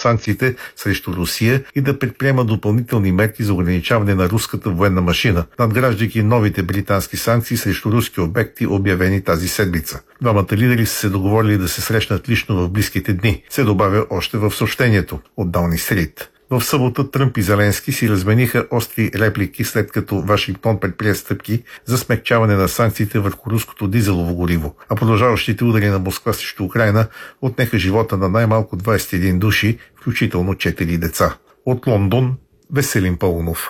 санкциите срещу Русия и да предприема допълнителни мерки за ограничаване на руската военна машина, надграждайки новите британски санкции срещу руски обекти, обявени тази седмица. Двамата лидери са се договорили да се срещнат лично в близките дни, се добавя още в съобщението от Дауни Стрит. В събота Тръмп и Зеленски си размениха остри реплики, след като Вашингтон предприе стъпки за смекчаване на санкциите върху руското дизелово гориво, а продължаващите удари на Москва срещу Украйна отнеха живота на най-малко 21 души, включително 4 деца. От Лондон, Веселин Паунов.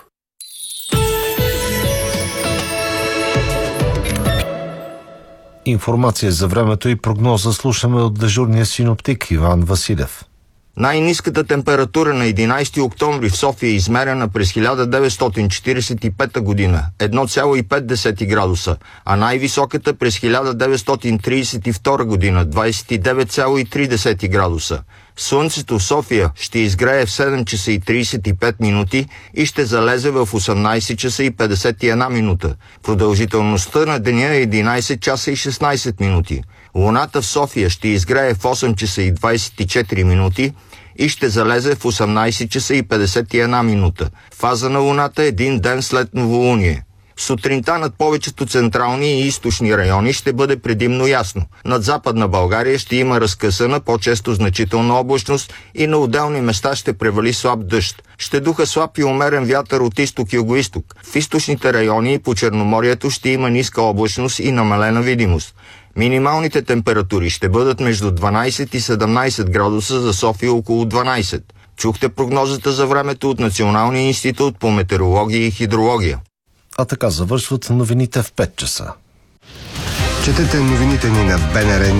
Информация за времето и прогноза слушаме от дежурния синоптик Иван Василев. Най-ниската температура на 11 октомври в София е измерена през 1945 година – 1,5 градуса, а най-високата през 1932 година – 29,3 градуса. Слънцето в София ще изгрее в 7 часа и 35 минути и ще залезе в 18 часа и 51 минута. Продължителността на деня е 11 часа и 16 минути. Луната в София ще изгрее в 8 часа и 24 минути и ще залезе в 18 часа и 51 минута. Фаза на Луната е един ден след новолуние. Сутринта над повечето централни и източни райони ще бъде предимно ясно. Над Западна България ще има разкъсана, по-често значителна облачност и на отделни места ще превали слаб дъжд. Ще духа слаб и умерен вятър от изток и югоизток. В източните райони и по Черноморието ще има ниска облачност и намалена видимост. Минималните температури ще бъдат между 12 и 17 градуса, за София около 12. Чухте прогнозата за времето от Националния институт по метеорология и хидрология. А така завършват новините в 5 часа. Четете новините ни на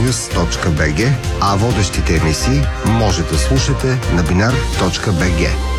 bnrnews.bg, а водещите емисии може да слушате на binar.bg.